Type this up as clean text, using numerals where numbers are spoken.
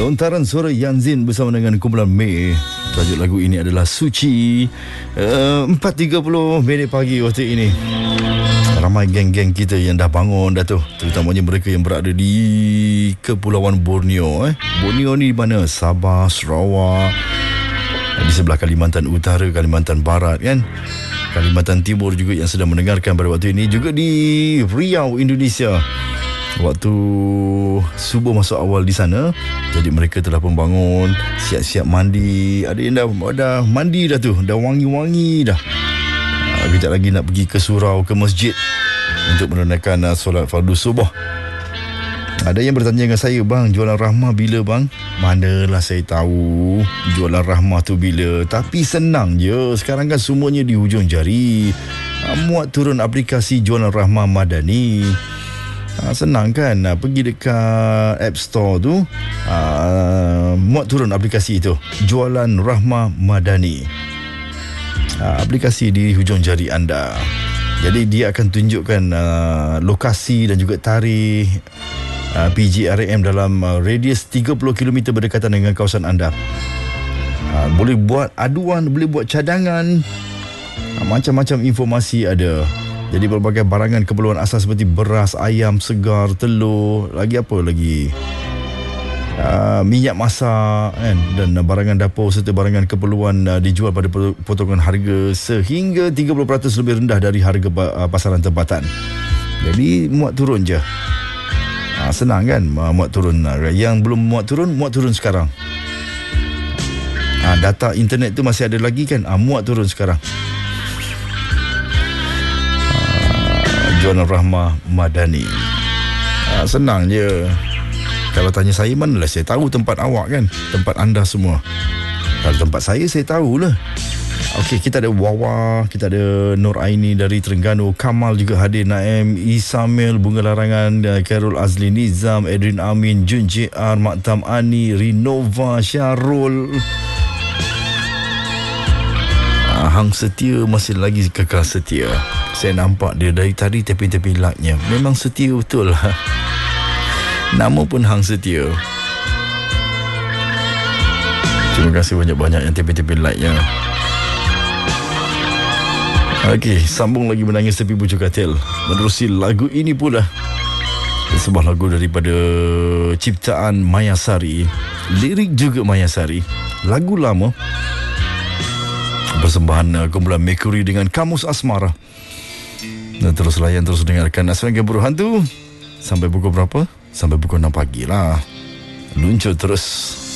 Lontaran suara Yanzin bersama dengan kumpulan Mei. Tajuk lagu ini adalah Suci. 4.30 pagi waktu ini. Ramai geng-geng kita yang dah bangun dah tu, terutamanya mereka yang berada di Kepulauan Borneo. Borneo ni di mana? Sabah, Sarawak, di sebelah Kalimantan Utara, Kalimantan Barat kan, Kalimantan Timur juga yang sedang mendengarkan pada waktu ini. Juga di Riau, Indonesia, waktu subuh masuk awal di sana. Jadi mereka telah pun bangun, siap-siap mandi. Ada yang dah mandi dah tu, dah wangi-wangi dah. Kejap lagi nak pergi ke surau, ke masjid untuk menunaikan solat fardu subuh. Ada yang bertanya dengan saya, bang, jualan rahmah bila bang? Manalah saya tahu jualan rahmah tu bila. Tapi senang je, sekarang kan semuanya di hujung jari. Muat turun aplikasi jualan rahmah Madani. Senang kan, pergi dekat App Store tu, muat turun aplikasi tu, jualan rahmah Madani. Aplikasi di hujung jari anda. Jadi dia akan tunjukkan lokasi dan juga tarikh PGRAM dalam radius 30 km berdekatan dengan kawasan anda. Boleh buat aduan, boleh buat cadangan, macam-macam informasi ada. Jadi berbagai barangan keperluan asas seperti beras, ayam segar, telur, lagi apa lagi, minyak masak kan, dan barangan dapur serta barangan keperluan dijual pada potongan harga sehingga 30% lebih rendah dari harga pasaran tempatan. Jadi muat turun je. Senang kan muat turun. Yang belum muat turun sekarang. Data internet tu masih ada lagi kan, muat turun sekarang. Jualan rahmah Madani. Senang je. Kalau tanya saya, manalah saya tahu tempat awak kan, tempat anda semua. Kalau tempat saya tahulah. Okey, kita ada Wawa, kita ada Nur Aini dari Terengganu, Kamal juga hadir, Naim, Isamil, Bunga Larangan, Carol Azli Nizam, Edrin Amin, Jun JR, Maktam Ani, Rinova, Syarul. Hang Setia masih lagi kekal setia. Saya nampak dia dari tadi tepi-tepi like-nya. Memang setia betul lah. Nama pun Hang Setia. Terima kasih banyak-banyak yang tepi-tepi like-nya. Okey, sambung lagi menangis tepi bujur katil. Menerusi lagu ini pula, sebuah lagu daripada ciptaan Mayasari, lirik juga Mayasari, lagu lama, persembahan kumpulan Mercury dengan Kamus Asmara. Dan terus layan, terus dengarkan Asmara Buruh Hantu sampai pukul berapa? Sampai pukul 6 pagi lah. Luncur terus.